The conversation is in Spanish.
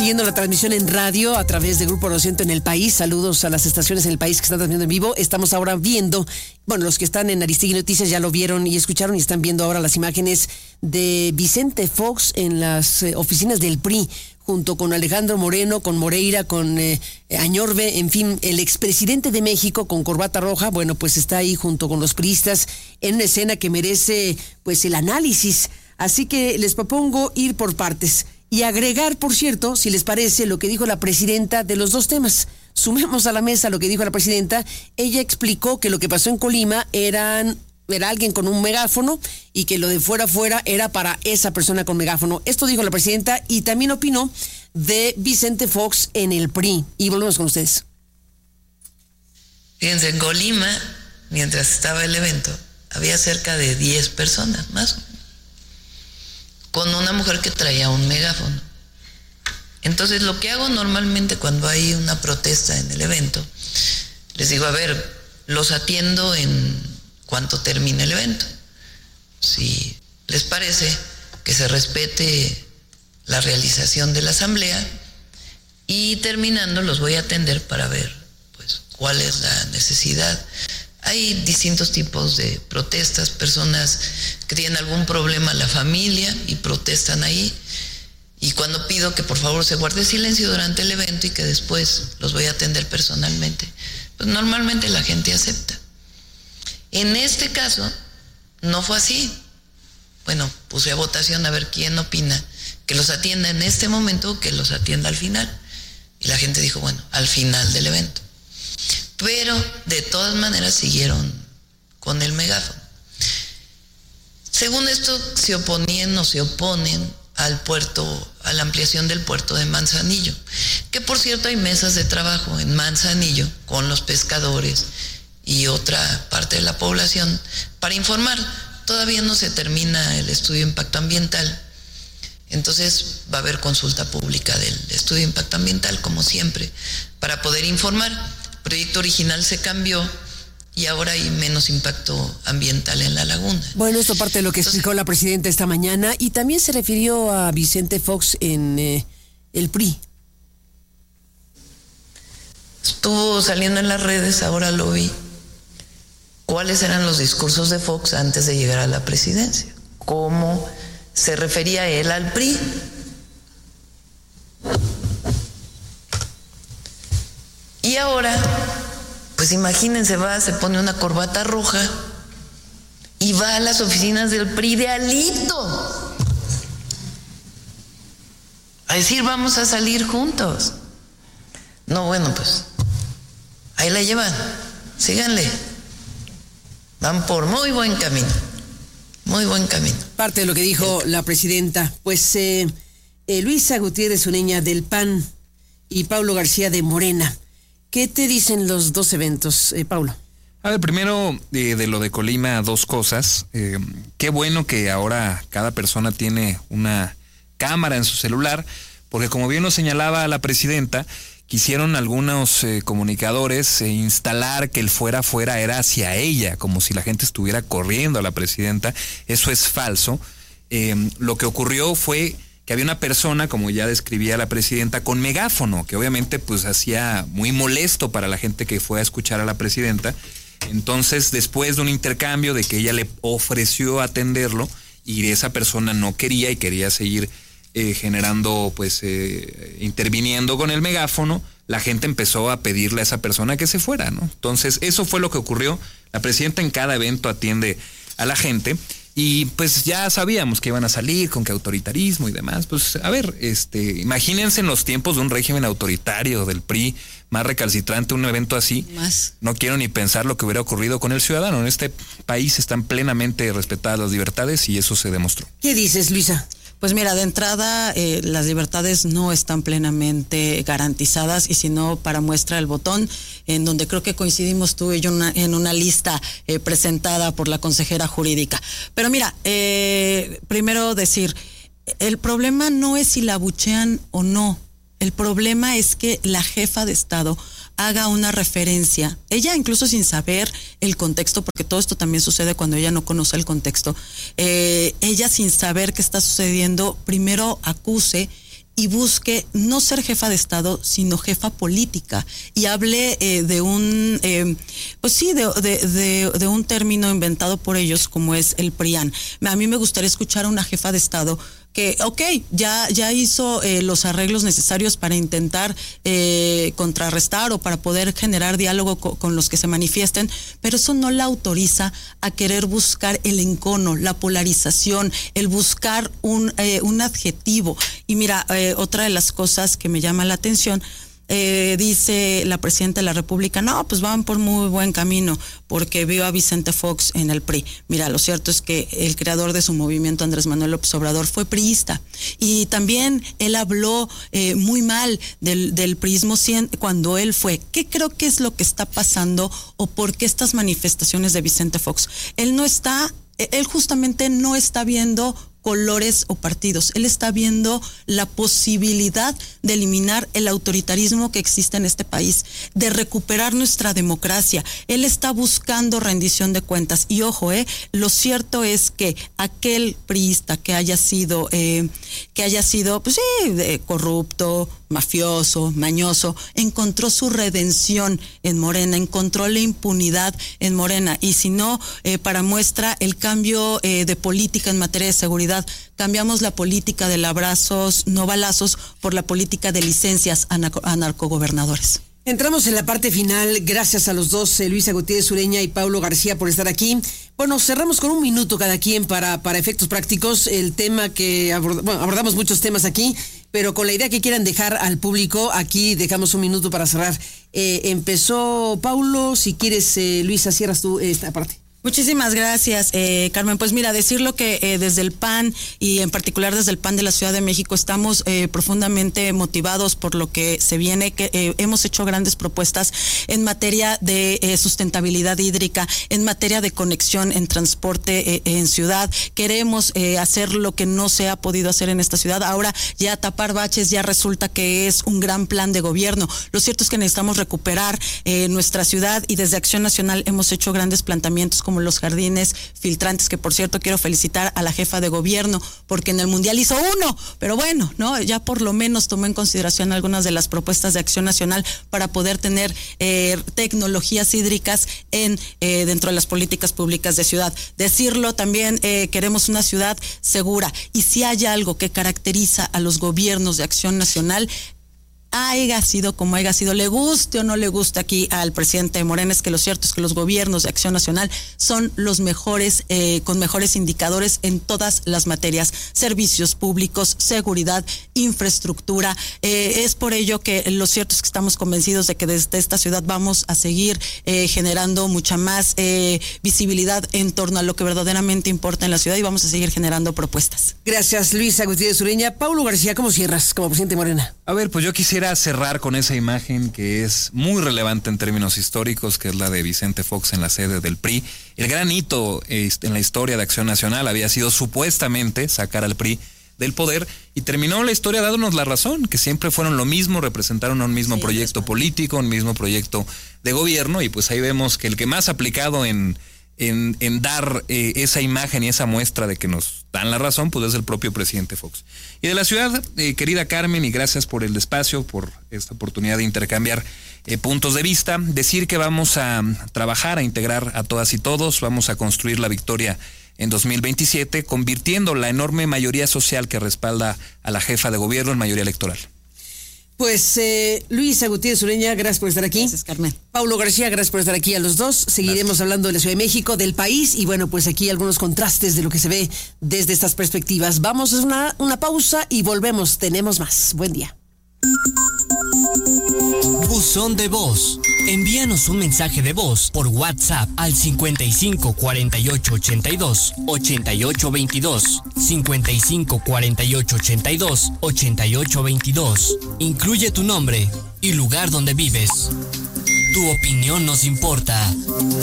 Siguiendo la transmisión en radio a través de Grupo 900 en el país. Saludos a las estaciones en el país que están transmitiendo en vivo. Estamos ahora viendo, bueno, los que están en Aristegui Noticias ya lo vieron y escucharon y están viendo ahora las imágenes de Vicente Fox en las oficinas del PRI, junto con Alejandro Moreno, con Moreira, con Añorbe, en fin, el expresidente de México con corbata roja, bueno, pues está ahí junto con los priistas en una escena que merece, pues, el análisis. Así que les propongo ir por partes y agregar, por cierto, si les parece, lo que dijo la presidenta de los dos temas. Sumemos a la mesa lo que dijo la presidenta. Ella explicó que lo que pasó en Colima era alguien con un megáfono y que lo de fuera era para esa persona con megáfono. Esto dijo la presidenta y también opinó de Vicente Fox en el PRI. Y volvemos con ustedes. Fíjense, en Colima, mientras estaba el evento, había cerca de 10 personas más, con una mujer que traía un megáfono. Entonces, lo que hago normalmente cuando hay una protesta en el evento, les digo, a ver, los atiendo en cuanto termine el evento. Si les parece que se respete la realización de la asamblea, y terminando los voy a atender para ver, pues, cuál es la necesidad. Hay distintos tipos de protestas, personas que tienen algún problema en la familia y protestan ahí. Y cuando pido que por favor se guarde silencio durante el evento y que después los voy a atender personalmente, pues normalmente la gente acepta. En este caso, no fue así. Bueno, puse a votación a ver quién opina que los atienda en este momento o que los atienda al final. Y la gente dijo, bueno, al final del evento. Pero de todas maneras siguieron con el megáfono. Según esto, se oponen al puerto, a la ampliación del puerto de Manzanillo, que por cierto hay mesas de trabajo en Manzanillo con los pescadores y otra parte de la población para informar. Todavía no se termina el estudio de impacto ambiental, entonces va a haber consulta pública del estudio de impacto ambiental, como siempre, para poder informar. El proyecto original se cambió y ahora hay menos impacto ambiental en la laguna. Bueno, esto parte de lo que explicó la presidenta esta mañana, y también se refirió a Vicente Fox en el PRI. Estuvo saliendo en las redes, ahora lo vi, cuáles eran los discursos de Fox antes de llegar a la presidencia, cómo se refería él al PRI. Y ahora, pues imagínense, se pone una corbata roja y va a las oficinas del PRI de Alito a decir, vamos a salir juntos. No, bueno, pues ahí la llevan, síganle. Van por muy buen camino, muy buen camino. Parte de lo que dijo la presidenta. Pues Luisa Gutiérrez Ureña del PAN y Paulo García de Morena. ¿Qué te dicen los dos eventos, Paulo? A ver, primero de lo de Colima, dos cosas. Qué bueno que ahora cada persona tiene una cámara en su celular, porque como bien lo señalaba la presidenta, quisieron algunos comunicadores instalar que el fuera era hacia ella, como si la gente estuviera corriendo a la presidenta. Eso es falso. Lo que ocurrió fue que había una persona, como ya describía la presidenta, con megáfono, que obviamente pues hacía muy molesto para la gente que fue a escuchar a la presidenta. Entonces, después de un intercambio de que ella le ofreció atenderlo y esa persona no quería y quería seguir generando, pues, interviniendo con el megáfono, la gente empezó a pedirle a esa persona que se fuera, ¿no? Entonces, eso fue lo que ocurrió. La presidenta en cada evento atiende a la gente. Y pues ya sabíamos que iban a salir con que autoritarismo y demás. Pues a ver, imagínense en los tiempos de un régimen autoritario del PRI más recalcitrante, un evento así. Más. No quiero ni pensar lo que hubiera ocurrido con el ciudadano. En este país están plenamente respetadas las libertades y eso se demostró. ¿Qué dices, Luisa? Pues mira, de entrada las libertades no están plenamente garantizadas, y si no, para muestra el botón, en donde creo que coincidimos tú y yo en una lista presentada por la consejera jurídica. Pero mira, primero decir, el problema no es si la abuchean o no, el problema es que la jefa de Estado haga una referencia, ella incluso sin saber el contexto, porque todo esto también sucede cuando ella no conoce el contexto, ella sin saber qué está sucediendo, primero acuse y busque no ser jefa de Estado, sino jefa política. Y hable de un, de un término inventado por ellos como es el PRIAN. A mí me gustaría escuchar a una jefa de Estado que, ya hizo los arreglos necesarios para intentar contrarrestar o para poder generar diálogo con los que se manifiesten, pero eso no la autoriza a querer buscar el encono, la polarización, el buscar un adjetivo. Y mira, otra de las cosas que me llama la atención, dice la presidenta de la República, no, pues van por muy buen camino, porque vio a Vicente Fox en el PRI. Mira, lo cierto es que el creador de su movimiento, Andrés Manuel López Obrador, fue priista. Y también él habló muy mal del priismo cuando él fue. ¿Qué creo que es lo que está pasando o por qué estas manifestaciones de Vicente Fox? Él justamente no está viendo colores o partidos. Él está viendo la posibilidad de eliminar el autoritarismo que existe en este país, de recuperar nuestra democracia. Él está buscando rendición de cuentas. Y ojo, lo cierto es que aquel priista que haya sido corrupto, mafioso, mañoso, encontró su redención en Morena, encontró la impunidad en Morena. Y si no, para muestra el cambio de política en materia de seguridad, cambiamos la política de abrazos, no balazos, por la política de licencias a narcogobernadores. Entramos en la parte final. Gracias a los dos, Luisa Gutiérrez Ureña y Paulo García, por estar aquí. Bueno, cerramos con un minuto cada quien para efectos prácticos el tema que abordamos muchos temas aquí, pero con la idea que quieran dejar al público, aquí dejamos un minuto para cerrar. Empezó Paulo, si quieres, Luisa, cierras tú esta parte. Muchísimas gracias, Carmen. Pues mira, decirlo que desde el PAN y en particular desde el PAN de la Ciudad de México estamos profundamente motivados por lo que se viene, que hemos hecho grandes propuestas en materia de sustentabilidad hídrica, en materia de conexión en transporte en ciudad. Queremos hacer lo que no se ha podido hacer en esta ciudad. Ahora ya tapar baches ya resulta que es un gran plan de gobierno. Lo cierto es que necesitamos recuperar nuestra ciudad y desde Acción Nacional hemos hecho grandes planteamientos como los jardines filtrantes, que por cierto quiero felicitar a la jefa de gobierno porque en el Mundial hizo uno, pero bueno, ¿no? Ya por lo menos tomó en consideración algunas de las propuestas de Acción Nacional para poder tener tecnologías hídricas dentro de las políticas públicas de ciudad. Decirlo también, queremos una ciudad segura, y si hay algo que caracteriza a los gobiernos de Acción Nacional, haya sido como haya sido, le guste o no le guste aquí al presidente Morena, es que lo cierto es que los gobiernos de Acción Nacional son los mejores, con mejores indicadores en todas las materias: servicios públicos, seguridad, infraestructura. Es por ello que lo cierto es que estamos convencidos de que desde esta ciudad vamos a seguir generando mucha más visibilidad en torno a lo que verdaderamente importa en la ciudad, y vamos a seguir generando propuestas. Gracias, Luisa Gutiérrez Ureña. Paulo García, ¿cómo cierras como presidente Morena? A ver, pues yo quisiera cerrar con esa imagen que es muy relevante en términos históricos, que es la de Vicente Fox en la sede del PRI. El gran hito en la historia de Acción Nacional había sido supuestamente sacar al PRI del poder, y terminó la historia dándonos la razón, que siempre fueron lo mismo, representaron un mismo proyecto político, un mismo proyecto de gobierno, y pues ahí vemos que el que más ha aplicado en dar esa imagen y esa muestra de que nos dan la razón, pues es el propio presidente Fox. Y de la ciudad, querida Carmen, y gracias por el espacio, por esta oportunidad de intercambiar puntos de vista, decir que vamos a trabajar, a integrar a todas y todos, vamos a construir la victoria en 2027, convirtiendo la enorme mayoría social que respalda a la jefa de gobierno en mayoría electoral. Pues Luisa Gutiérrez Ureña, gracias por estar aquí. Gracias, Carmen. Paulo García, gracias por estar aquí a los dos. Seguiremos hablando de la Ciudad de México, del país, y bueno, pues aquí algunos contrastes de lo que se ve desde estas perspectivas. Vamos a una pausa y volvemos. Tenemos más. Buen día. Buzón de voz. Envíanos un mensaje de voz por WhatsApp al 55 48 82 88 22. 55 48 82 88 22. Incluye tu nombre y lugar donde vives. Tu opinión nos importa.